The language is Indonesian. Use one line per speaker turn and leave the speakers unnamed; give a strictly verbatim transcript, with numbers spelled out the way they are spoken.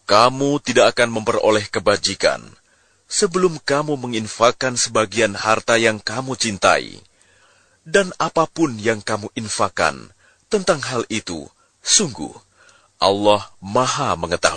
Kamu tidak akan memperoleh kebajikan sebelum kamu menginfakkan sebagian harta yang kamu cintai. Dan apapun yang kamu infakkan tentang hal itu, sungguh Allah Maha mengetahui.